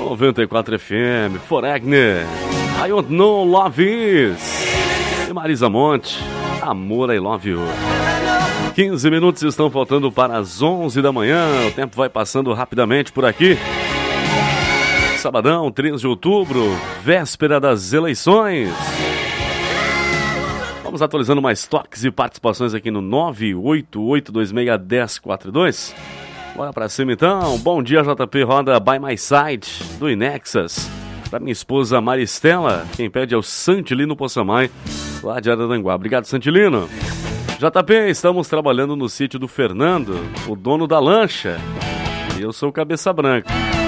94 FM, Foregner, I Don't Know Love Is, e Marisa Monte, Amor, I Love You. 15 minutos estão faltando para as 11 da manhã, o tempo vai passando rapidamente por aqui. Sabadão, 3 de outubro, véspera das eleições. Vamos atualizando mais toques e participações aqui no 988261042. Bora pra cima então. Bom dia, JP, roda By My Side do Inexas. Pra minha esposa Maristela, quem pede é o Santilino Poçamai, lá de Araranguá. Obrigado, Santilino. JP, estamos trabalhando no sítio do Fernando, o dono da lancha. E eu sou o Cabeça Branca.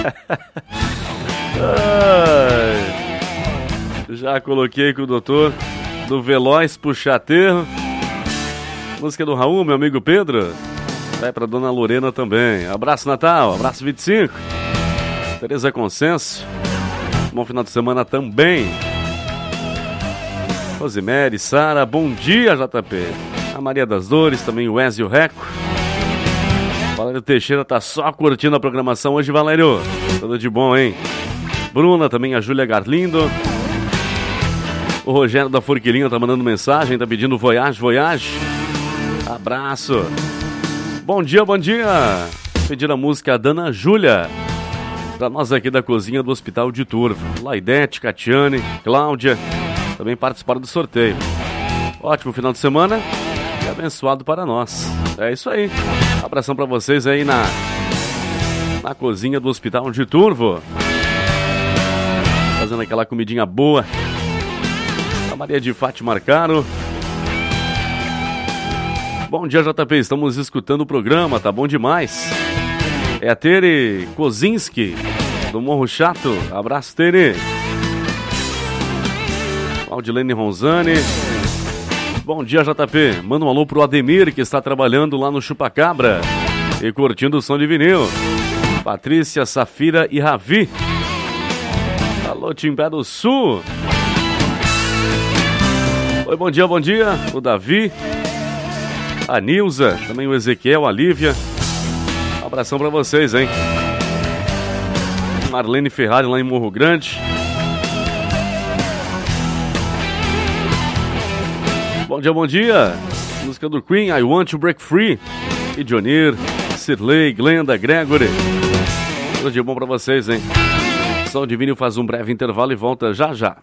Já coloquei com o doutor do Veloz pro Chateiro. Música do Raul, meu amigo Pedro. Vai pra dona Lorena também. Abraço, Natal. Abraço, 25. Tereza Consenso. Bom final de semana também. Rosemary, Sara. Bom dia, JP. A Maria das Dores, também o Ezio Reco. Valério Teixeira tá só curtindo a programação hoje, Valério. Tudo de bom, hein? Bruna, também a Júlia Garlindo. O Rogério da Forquilinha tá mandando mensagem, tá pedindo Voyage, Voyage. Abraço. Bom dia, bom dia. Pedir a música da Ana Júlia, pra nós aqui da cozinha do Hospital de Turvo. Laidete, Catiane, Cláudia, também participaram do sorteio. Ótimo final de semana e abençoado para nós. É isso aí. Abração pra vocês aí na cozinha do Hospital de Turvo. Fazendo aquela comidinha boa. A Maria de Fátima Arcaro. Bom dia, JP. Estamos escutando o programa, tá bom demais. É a Tere Kozinski, do Morro Chato. Abraço, Tere. Claudilene Ronzani. Bom dia, JP. Manda um alô pro Ademir, que está trabalhando lá no Chupacabra e curtindo o som de vinil. Patrícia, Safira e Ravi. Alô, Timbé do Sul. Oi, bom dia, o Davi, a Nilza, também o Ezequiel, a Lívia. Um abração pra vocês, hein? Marlene Ferrari lá em Morro Grande. Bom dia. Música do Queen, I Want to Break Free. E Dionir, Cirlei, Glenda, Gregory. Tudo de bom pra vocês, hein? Som de vinil faz um breve intervalo e volta já já.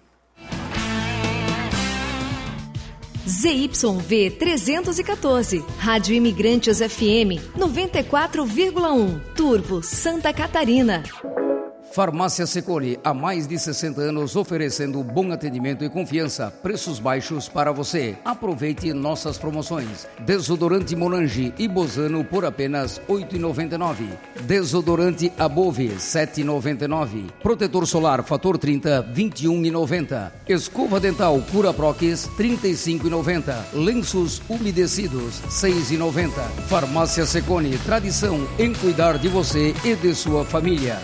ZYV 314, Rádio Imigrantes FM 94,1, Turvo, Santa Catarina. Farmácia Secone, há mais de 60 anos oferecendo bom atendimento e confiança, preços baixos para você. Aproveite nossas promoções. Desodorante Monange e Bozano por apenas R$ 8,99. Desodorante Above, R$ 7,99. Protetor solar Fator 30, R$ 21,90. Escova dental Cura Prox, R$ 35,90. Lenços umedecidos, R$ 6,90. Farmácia Secone, tradição em cuidar de você e de sua família.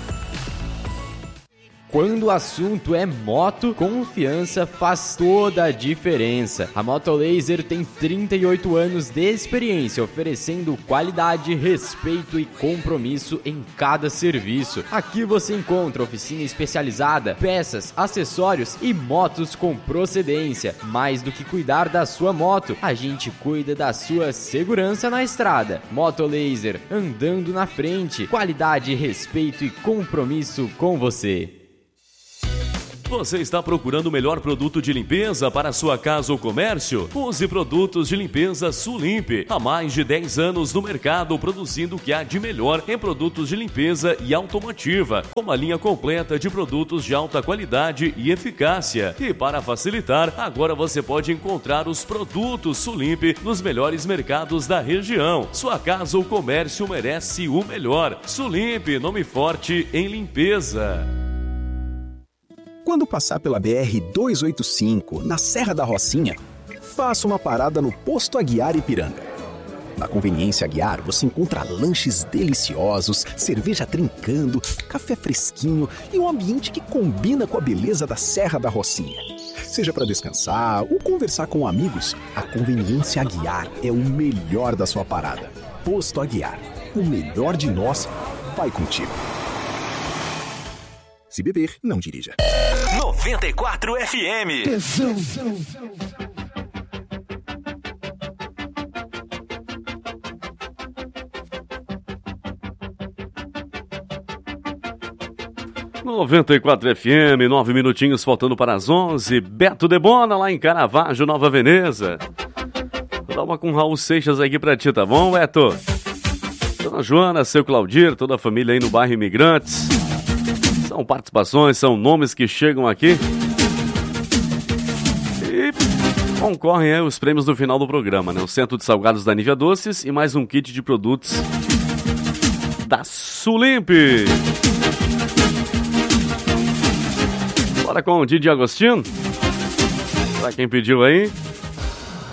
Quando o assunto é moto, confiança faz toda a diferença. A Motolaser tem 38 anos de experiência, oferecendo qualidade, respeito e compromisso em cada serviço. Aqui você encontra oficina especializada, peças, acessórios e motos com procedência. Mais do que cuidar da sua moto, a gente cuida da sua segurança na estrada. Motolaser, andando na frente. Qualidade, respeito e compromisso com você. Você está procurando o melhor produto de limpeza para sua casa ou comércio? Use produtos de limpeza Sulimp. Há mais de 10 anos no mercado, produzindo o que há de melhor em produtos de limpeza e automotiva. Uma linha completa de produtos de alta qualidade e eficácia. E para facilitar, agora você pode encontrar os produtos Sulimp nos melhores mercados da região. Sua casa ou comércio merece o melhor. Sulimp, nome forte em limpeza. Quando passar pela BR-285, na Serra da Rocinha, faça uma parada no Posto Aguiar Ipiranga. Na Conveniência Aguiar, você encontra lanches deliciosos, cerveja trincando, café fresquinho e um ambiente que combina com a beleza da Serra da Rocinha. Seja para descansar ou conversar com amigos, a Conveniência Aguiar é o melhor da sua parada. Posto Aguiar, o melhor de nós vai contigo. Se beber, não dirija. 94 FM. Tesão. 94 FM, 9 minutinhos faltando para as 11. Beto Debona, lá em Caravaggio, Nova Veneza. Vou dar uma com Raul Seixas aqui pra ti, tá bom, Beto? Dona Joana, seu Claudir, toda a família aí no bairro Imigrantes. São participações, são nomes que chegam aqui e concorrem aí os prêmios do final do programa, né? O Centro de Salgados da Nívea Doces e mais um kit de produtos da Sulimp. Bora com o Didi Agostinho. Pra quem pediu aí.